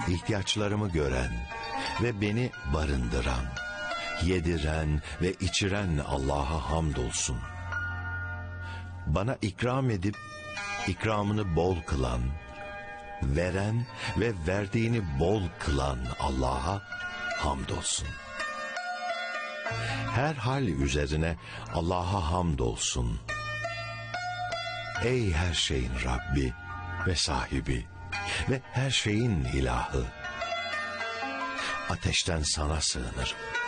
ihtiyaçlarımı gören ve beni barındıran, yediren ve içiren Allah'a hamdolsun. Bana ikram edip ikramını bol kılan, veren ve verdiğini bol kılan Allah'a hamdolsun. Her hal üzerine Allah'a hamdolsun. Ey her şeyin Rabbi ve sahibi ve her şeyin ilahı. Ateşten sana sığınırım.